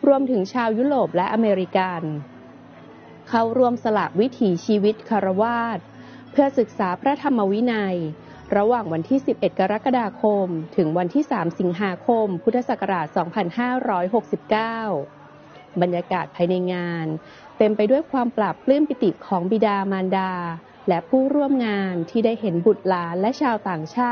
รวมถึงชาวยุโรปและอเมริกันเข้าร่วมสละวิถีชีวิตคฤหัสถ์เพื่อศึกษาพระธรรมวินัยระหว่างวันที่11กรกฎาคมถึงวันที่3สิงหาคมพุทธศักราช2569บรรยากาศภายในงานเต็มไปด้วยความปลาบปลื้มปิติของบิดามารดาและผู้ร่วมงานที่ได้เห็นบุตรหลานและชาวต่างชาติ